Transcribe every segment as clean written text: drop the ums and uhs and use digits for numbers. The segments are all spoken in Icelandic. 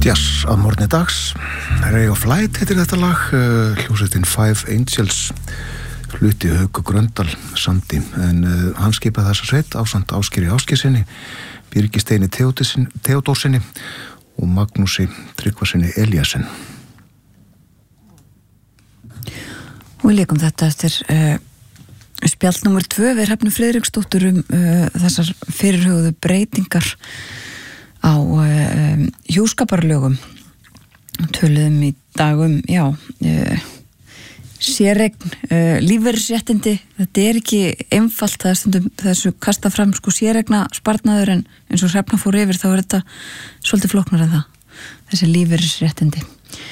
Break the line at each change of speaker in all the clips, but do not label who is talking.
Jazz að morgni dags. Ray of Light heitir þetta lag. Hljómsveitin Five Angels, hluti Hauku Gröndal samdi, en hann skipaði þessa sveit ásamt Ásgeiri Ásgeirssyni, Birgi Steini Theodórssyni og Magnúsi Tryggvasyni Elíassyni.
Og við leikum þetta eftir spjall númer 2 við Hrefnu Friðriksdóttur þessar fyrirhugðu breytingar á hjúskaparlögum. Töluðum í dag séreign, lífeyrisréttindi. Þetta er ekki einfalt, það er stundum þessu kasta fram séreigna sparnaður, en eins og Hrefna fór yfir þá er þetta svolítið flóknar en það, þessi lífeyrisréttindi.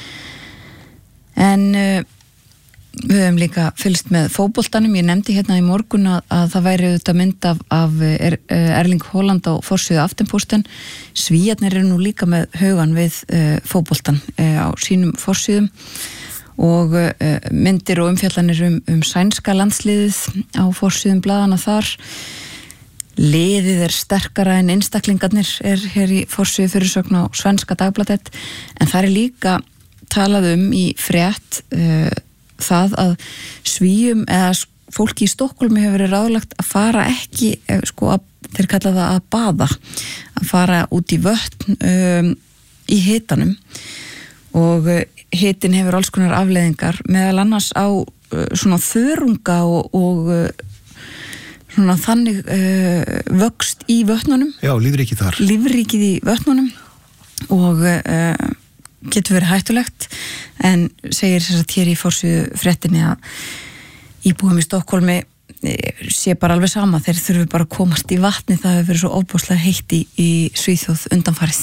En við höfum líka fylgst með fótboltanum. Ég nefndi hérna í morgun að það væri auðvitað mynd af Erling Haaland á forsíðu Aftenposten. Svíarnir eru nú líka með hugan við fótboltan á sínum forsíðum, og myndir og umfjallanir sænska landsliðið á forsíðum blaðana þar. Liðið er sterkara en einstaklingarnir er hér í forsíðu fyrirsögn á Svenska Dagbladet, en það er líka talað í frétt það að Svíum eða fólki í Stokkhólmi hefur verið ráðlagt að fara ekki, þeir kalla það að baða, að fara út í vötn í hitanum, og hitin hefur alls konar afleiðingar, meðal annars á svona þörunga og svona þannig vöxt í vötnunum. Já, lífríkið þar. Lífríkið í vötnunum, og getur verið hættulegt, en segir þess að hér í forsíðu fréttinni að íbúum í Stokkhólmi sé bara alveg sama, þeir þurfi bara að komast í vatni, það hefur verið svo ofboðslega heitt í Svíþjóð undanfarið.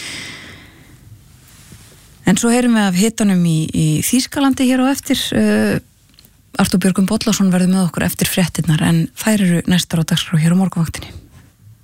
En svo heyrum við af hitanum í Þýskalandi hér á eftir. Artúr Björgvin Bollason verður með okkur eftir fréttinnar, en þær eru næstar á dagskrá hér á morgunvaktinni.